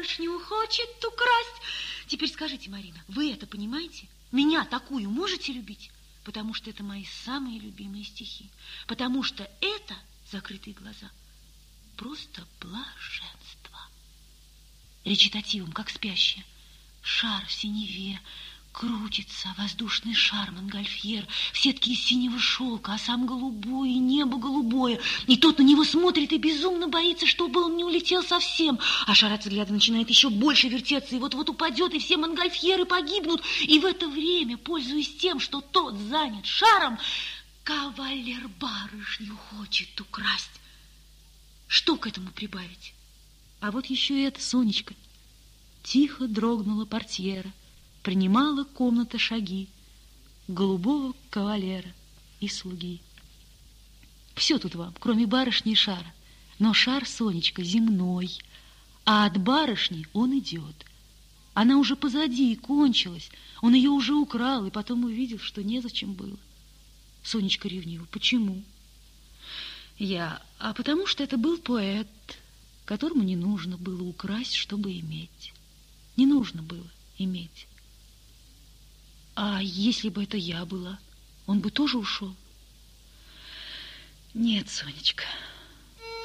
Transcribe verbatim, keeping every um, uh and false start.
Барышню хочет украсть. Теперь скажите, Марина, вы это понимаете? Меня такую можете любить? Потому что это мои самые любимые стихи. Потому что это, закрытые глаза, просто блаженство. Речитативом, как спящая. Шар в синеве, крутится воздушный шар Монгольфьер в сетке из синего шелка, а сам голубой, и небо голубое. И тот на него смотрит и безумно боится, чтобы он не улетел совсем. А шар от взгляда начинает еще больше вертеться, и вот-вот упадет, и все Монгольфьеры погибнут. И в это время, пользуясь тем, что тот занят шаром, кавалер барышню хочет украсть. Что к этому прибавить? А вот еще и это, Сонечка. Тихо дрогнула портьера, принимала комната шаги голубого кавалера и слуги. Все тут вам, кроме барышни и шара. Но шар, Сонечка, земной, а от барышни он идет. Она уже позади и кончилась. Он ее уже украл, и потом увидел, что незачем было. Сонечка ревнива. Почему? Я. А потому что это был поэт, которому не нужно было украсть, чтобы иметь. Не нужно было иметь. А если бы это я была, он бы тоже ушел? Нет, Сонечка,